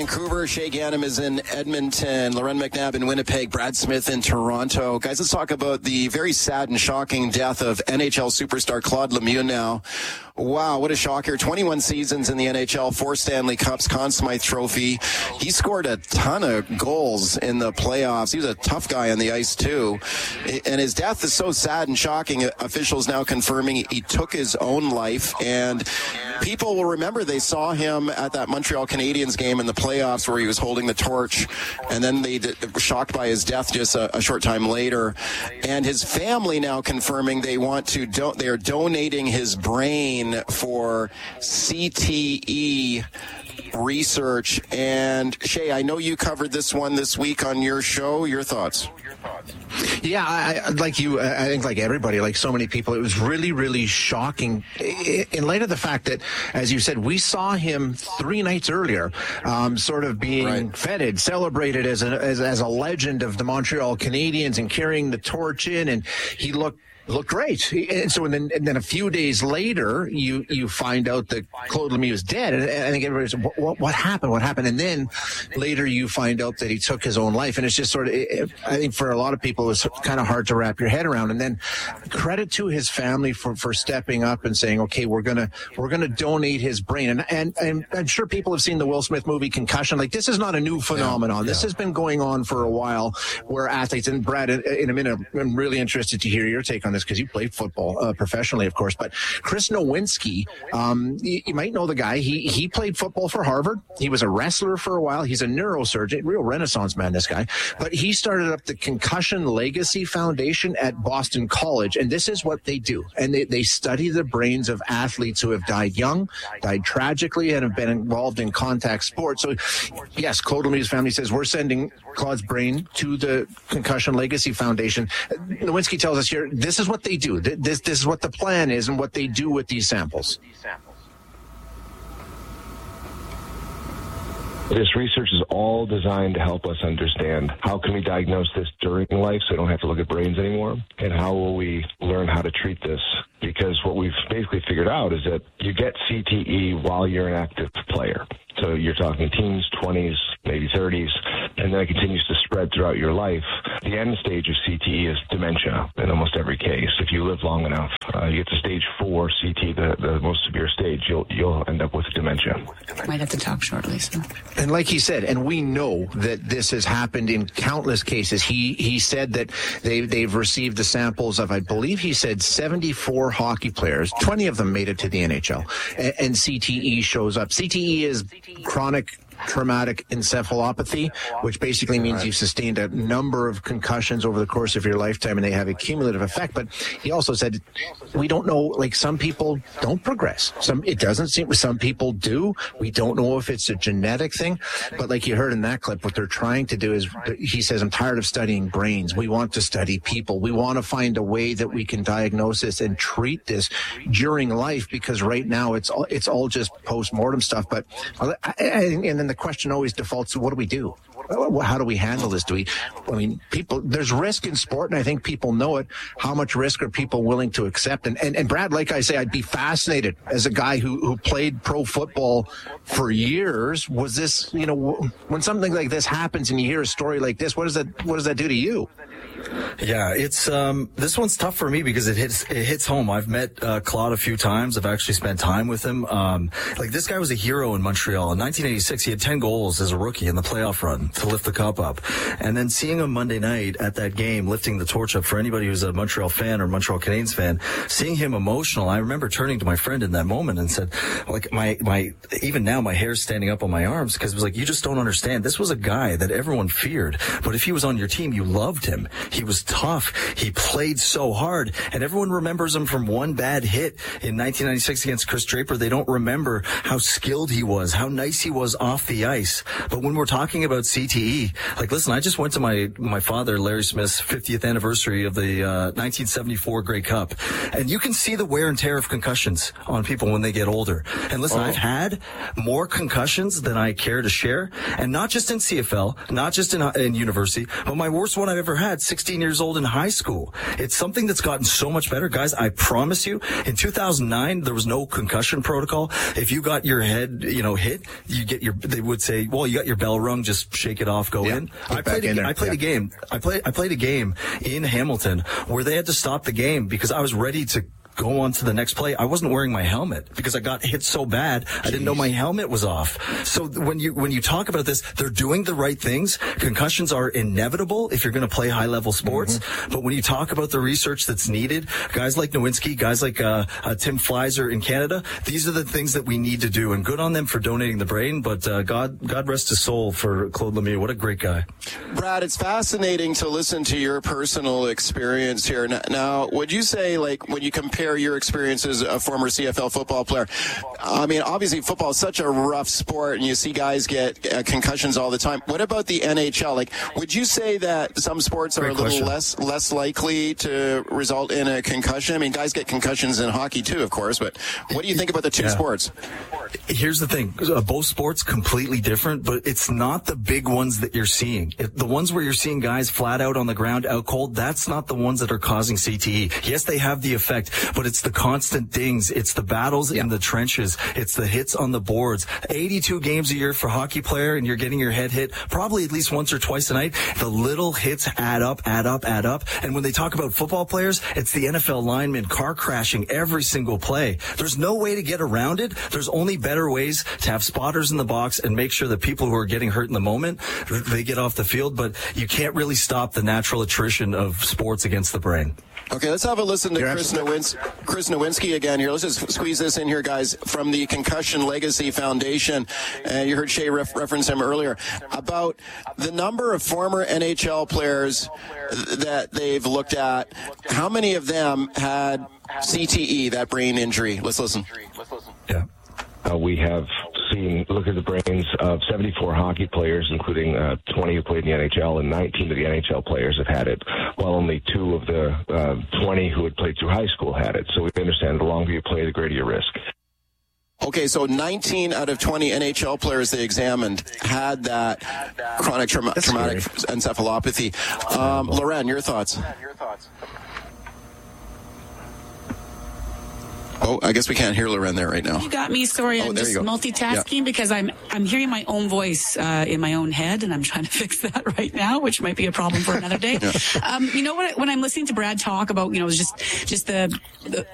Vancouver. Shea Ganem is in Edmonton. Loren McNabb in Winnipeg. Brad Smith in Toronto. Guys, let's talk about the very sad and shocking death of NHL superstar Claude Lemieux now. Wow, what a shocker. 21 seasons in the NHL, 4 Stanley Cups, Conn Smythe Trophy. He scored a ton of goals in the playoffs. He was a tough guy on the ice, too. And his death is so sad and shocking. Officials now confirming he took his own life. And people will remember they saw him at that Montreal Canadiens game in the playoffs where he was holding the torch. And then they were shocked by his death just a short time later. And his family now confirming they are donating his brain for CTE research. And Shea, I know you covered this one this week on your show. Your thoughts? Yeah, I like you, I think like everybody, like so many people, it was really, really shocking in light of the fact that, as you said, we saw him 3 nights earlier, sort of being feted, celebrated as a legend of the Montreal Canadiens and carrying the torch in, and he looked great. And so, and then a few days later, you find out that Claude Lemieux is dead. And I think everybody's, what happened? What happened? And then later you find out that he took his own life. And it's just sort of, I think for a lot of people, it was kind of hard to wrap your head around. And then credit to his family for stepping up and saying, okay, we're going to donate his brain. And I'm sure people have seen the Will Smith movie Concussion. Like, this is not a new phenomenon. This has been going on for a while where athletes, and Brad, in a minute, I'm really interested to hear your take on this, because you played football professionally, of course. But Chris Nowinski, you might know the guy. He played football for Harvard. He was a wrestler for a while. He's a neurosurgeon, real Renaissance man, this guy. But he started up the Concussion Legacy Foundation at Boston College, and this is what they do. And they study the brains of athletes who have died young, died tragically, and have been involved in contact sports. So, yes, Claude Lemieux's family says, we're sending Claude's brain to the Concussion Legacy Foundation. Nowinski tells us here, this is what they do. This is what the plan is and what they do with these samples. This research is all designed to help us understand how can we diagnose this during life so we don't have to look at brains anymore, and how will we learn how to treat this. Because what we've basically figured out is that you get CTE while you're an active player. So you're talking teens, 20s, maybe 30s, and then it continues to spread throughout your life. The end stage of CTE is dementia in almost every case. If you live long enough, you get to stage 4 CTE, the most severe stage, you'll end up with dementia. Might have to talk shortly. So. And like he said, and we know that this has happened in countless cases. He said that they've received the samples of, I believe he said, 74 hockey players. 20 of them made it to the NHL. And CTE shows up. CTE is chronic traumatic encephalopathy, which basically means you've sustained a number of concussions over the course of your lifetime, and they have a cumulative effect. But he also said, we don't know, like, some people don't progress. It doesn't seem, some people do. We don't know if it's a genetic thing. But like you heard in that clip, what they're trying to do is, he says, I'm tired of studying brains. We want to study people. We want to find a way that we can diagnose this and treat this during life, because right now it's all just post-mortem stuff. But and then the question always defaults to, what do we do? How do we handle this? People, there's risk in sport, and I think people know it. How much risk are people willing to accept? And Brad, like I say, I'd be fascinated as a guy who played pro football for years. Was this, when something like this happens and you hear a story like this, what does that do to you? Yeah, it's this one's tough for me because it hits home. I've met Claude a few times. I've actually spent time with him. This guy was a hero in Montreal. In 1986, he had 10 goals as a rookie in the playoff run to lift the cup up. And then seeing him Monday night at that game, lifting the torch up, for anybody who's a Montreal fan or Montreal Canadiens fan, seeing him emotional, I remember turning to my friend in that moment and said, even now my hair's standing up on my arms, because it was like, you just don't understand. This was a guy that everyone feared, but if he was on your team, you loved him. He was tough. He played so hard, and everyone remembers him from one bad hit in 1996 against Chris Draper. They don't remember how skilled he was, how nice he was off the ice. But when we're talking about CTE, listen, I just went to my father, Larry Smith's 50th anniversary of the 1974 Grey Cup, and you can see the wear and tear of concussions on people when they get older. And listen, I've had more concussions than I care to share, and not just in CFL, not just in university, but my worst one I've ever had, 16 15 years old in high school. It's something that's gotten so much better. Guys, I promise you, in 2009, there was no concussion protocol. If you got your head, hit, they would say, well, you got your bell rung, just shake it off, go in. I played a game in Hamilton where they had to stop the game because I was ready to go on to the next play. I wasn't wearing my helmet because I got hit so bad. I didn't know my helmet was off. So when you talk about this, they're doing the right things. Concussions are inevitable if you're going to play high level sports. Mm-hmm. But when you talk about the research that's needed, guys like Nowinski, guys like Tim Fleiser in Canada, these are the things that we need to do. And good on them for donating the brain. But God rest his soul for Claude Lemieux. What a great guy. Brad, it's fascinating to listen to your personal experience here. Now, would you say, like, when you compare your experience as a former CFL football player, I mean, obviously football is such a rough sport and you see guys get concussions all the time. What about the NHL? Like, would you say that some sports are a little less likely to result in a concussion? I mean, guys get concussions in hockey too, of course, but what do you think about the two sports? Here's the thing. Both sports completely different, but it's not the big ones that you're seeing. The ones where you're seeing guys flat out on the ground, out cold, that's not the ones that are causing CTE. Yes, they have the effect, but it's the constant dings. It's the battles in the trenches. It's the hits on the boards. 82 games a year for a hockey player, and you're getting your head hit probably at least once or twice a night. The little hits add up. And when they talk about football players, it's the NFL linemen car crashing every single play. There's no way to get around it. There's only better ways to have spotters in the box and make sure that people who are getting hurt in the moment, they get off the field, but you can't really stop the natural attrition of sports against the brain. Okay, let's have a listen to Chris Nowinski again here. Let's just squeeze this in here, guys, from the Concussion Legacy Foundation. And you heard Shay reference him earlier about the number of former NHL players that they've looked at. How many of them had CTE, that brain injury? Let's listen. Yeah. We have look at the brains of 74 hockey players, including 20 who played in the NHL, and 19 of the NHL players have had it, while only 2 of the 20 who had played through high school had it. So we understand the longer you play, the greater your risk. Okay, so 19 out of 20 NHL players they examined had that chronic traumatic encephalopathy. Loren, your thoughts? Oh, I guess we can't hear Loren there right now. You got me. Sorry, I'm just multitasking because I'm hearing my own voice in my own head, and I'm trying to fix that right now, which might be a problem for another day. You know what? When I'm listening to Brad talk about, just the